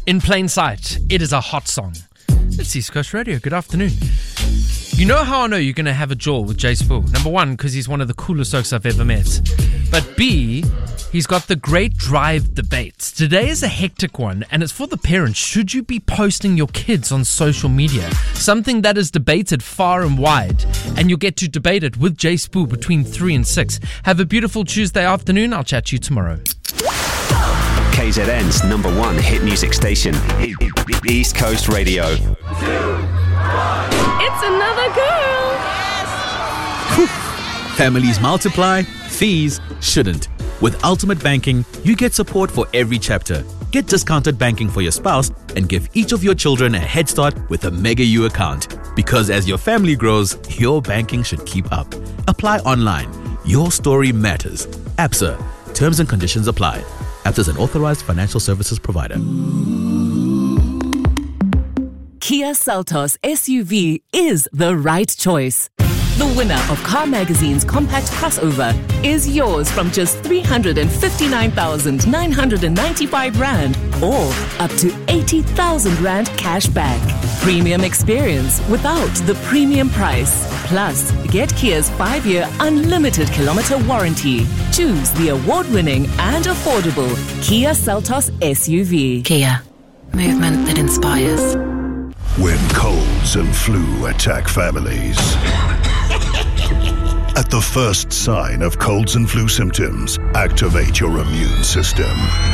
In Plain Sight, it is a hot song. It's East Coast Radio. Good afternoon. You know how I know you're going to have a jaw with Jay Spoo? Number one, because he's one of the coolest oaks I've ever met. But B, he's got the Great Drive debates. Today is a hectic one, and it's for the parents. Should you be posting your kids on social media? Something that is debated far and wide. And you'll get to debate it with Jay Spoo between 3 and 6. Have a beautiful Tuesday afternoon. I'll chat to you tomorrow. KZN's number one hit music station, East Coast Radio. It's another girl. Families multiply, fees shouldn't. With Ultimate Banking, you get support for every chapter. Get discounted banking for your spouse and give each of your children a head start with a Mega U account. Because as your family grows, your banking should keep up. Apply online. Your story matters. ABSA. Terms and conditions apply. ABSA is an authorized financial services provider. Kia Seltos SUV is the right choice. The winner of Car Magazine's Compact Crossover is yours from just 359,995 Rand or up to 80,000 Rand cash back. Premium experience without the premium price. Plus, get Kia's 5-year unlimited kilometer warranty. Choose the award-winning and affordable Kia Seltos SUV. Kia, movement that inspires. When colds and flu attack families. At the first sign of colds and flu symptoms, activate your immune system.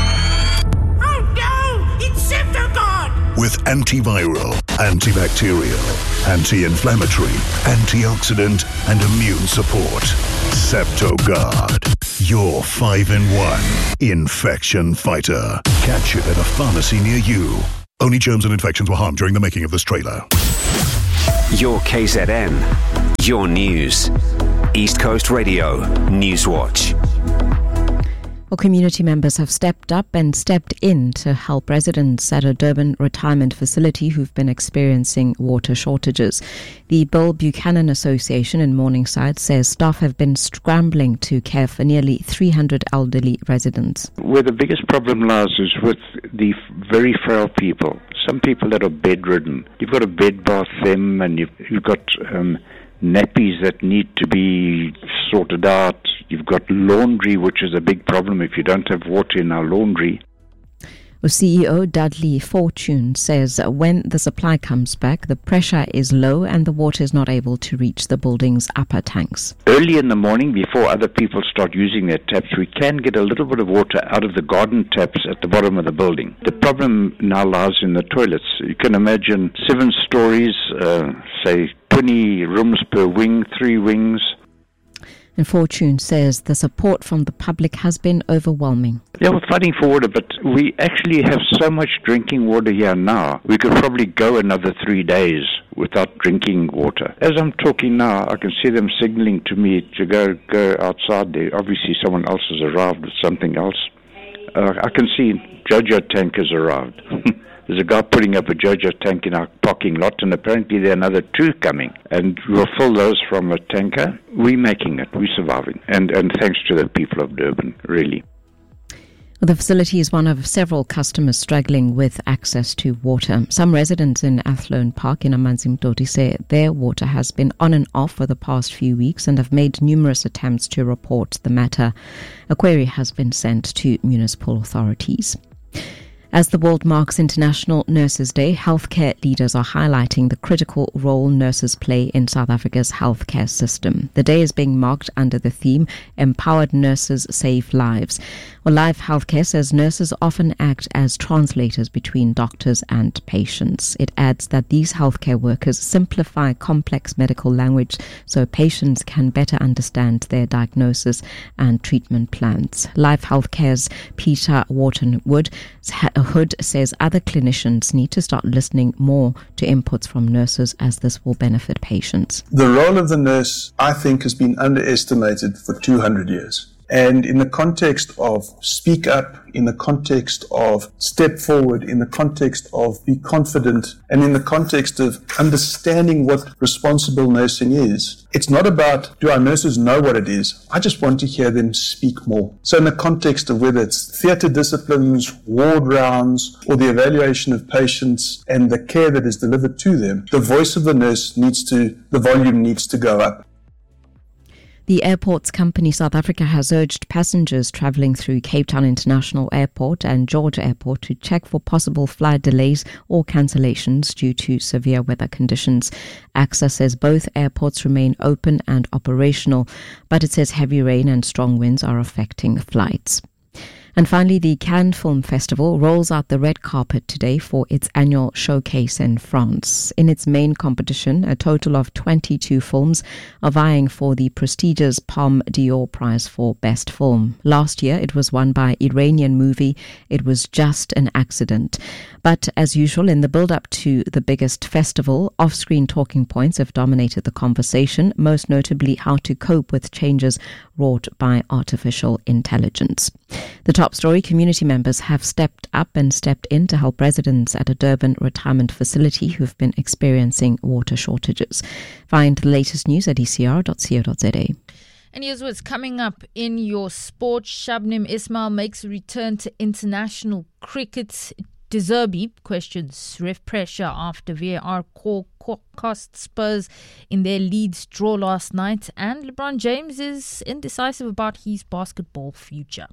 Oh no! It's Septogard! With antiviral, antibacterial, anti-inflammatory, antioxidant, and immune support. Septogard. Your 5-in-1 infection fighter. Catch it at a pharmacy near you. Only germs and infections were harmed during the making of this trailer. Your KZN. Your news. East Coast Radio Newswatch. Well, community members have stepped up and stepped in to help residents at a Durban retirement facility who've been experiencing water shortages. The Bill Buchanan Association in Morningside says staff have been scrambling to care for nearly 300 elderly residents. Where the biggest problem lies is with the very frail people. Some people that are bedridden. You've got a bed bath them, and you've got nappies that need to be sorted out. You've got laundry, which is a big problem if you don't have water in our laundry. Well, CEO Dudley Fortune says when the supply comes back, the pressure is low and the water is not able to reach the building's upper tanks. Early in the morning, before other people start using their taps, we can get a little bit of water out of the garden taps at the bottom of the building. The problem now lies in the toilets. You can imagine 7 stories, say 20 rooms per wing, 3 wings. And Fortune says the support from the public has been overwhelming. Yeah, we're fighting for water, but we actually have so much drinking water here now. We could probably go another 3 days without drinking water. As I'm talking now, I can see them signaling to me to go outside there. Obviously, someone else has arrived with something else. I can see JoJo tank has arrived. There's a guy putting up a JoJo tank in our parking lot, and apparently there are another 2 coming. And we'll fill those from a tanker. We're making it. We're surviving. And thanks to the people of Durban, really. Well, the facility is one of several customers struggling with access to water. Some residents in Athlone Park in Amanzimtoti say their water has been on and off for the past few weeks and have made numerous attempts to report the matter. A query has been sent to municipal authorities. As the world marks International Nurses Day, healthcare leaders are highlighting the critical role nurses play in South Africa's healthcare system. The day is being marked under the theme, Empowered Nurses Save Lives. Well, Live Healthcare says nurses often act as translators between doctors and patients. It adds that these healthcare workers simplify complex medical language so patients can better understand their diagnosis and treatment plans. Live Healthcare's Peter Wharton-Hood says other clinicians need to start listening more to inputs from nurses as this will benefit patients. The role of the nurse, I think, has been underestimated for 200 years. And in the context of speak up, in the context of step forward, in the context of be confident, and in the context of understanding what responsible nursing is, it's not about, do our nurses know what it is? I just want to hear them speak more. So in the context of whether it's theatre disciplines, ward rounds, or the evaluation of patients and the care that is delivered to them, the voice of the nurse the volume needs to go up. The airports company South Africa has urged passengers travelling through Cape Town International Airport and George Airport to check for possible flight delays or cancellations due to severe weather conditions. AXA says both airports remain open and operational, but it says heavy rain and strong winds are affecting flights. And finally, the Cannes Film Festival rolls out the red carpet today for its annual showcase in France. In its main competition, a total of 22 films are vying for the prestigious Palme d'Or Prize for Best Film. Last year, it was won by Iranian movie It Was Just an Accident. But as usual, in the build-up to the biggest festival, off-screen talking points have dominated the conversation, most notably how to cope with changes wrought by artificial intelligence. The top story, community members have stepped up and stepped in to help residents at a Durban retirement facility who've been experiencing water shortages. Find the latest news at ecr.co.za. And here's what's coming up in your sport. Shabnim Ismail makes a return to international cricket. De Zerbi questions ref pressure after VAR call cost Spurs in their Leeds draw last night. And LeBron James is indecisive about his basketball future.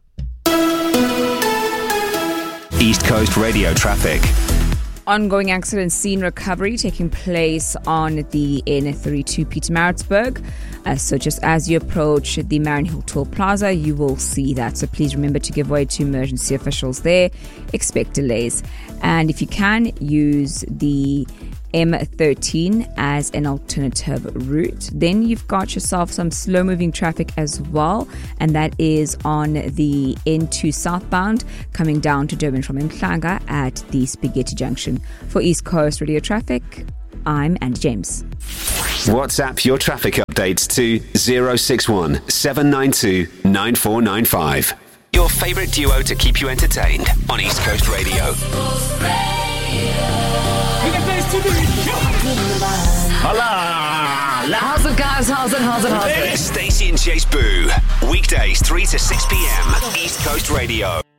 East Coast Radio traffic. Ongoing accident scene recovery taking place on the N32 Pietermaritzburg. So just as you approach the Marienhill Toll Plaza, you will see that. So please remember to give way to emergency officials there. Expect delays. And if you can, use the M13 as an alternative route. Then you've got yourself some slow-moving traffic as well, and that is on the N2 southbound coming down to Durban from Mhlanga at the Spaghetti Junction. For East Coast Radio Traffic, I'm Andy James. WhatsApp your traffic updates to 061 792 9495. Your favourite duo to keep you entertained on East Coast Radio. How's it, guys? How's it? Stacey and Chase Boo. Weekdays 3 to 6 p.m. East Coast Radio.